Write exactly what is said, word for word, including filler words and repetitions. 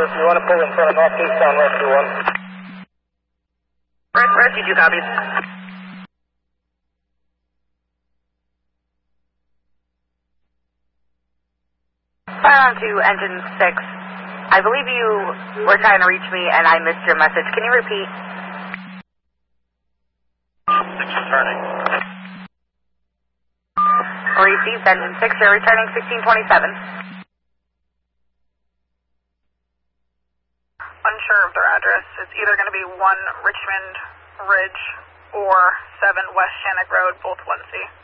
Roger. You want to pull in front of Northeast on Rescue one. Rescue two copies. Fire on to engine six. I believe you were trying to reach me and I missed your message. Can you repeat? six returning. Received engine six. You're returning sixteen twenty-seven. Unsure of their address. It's either going to be one Richmond Ridge or seven West Shannock Road, both one C.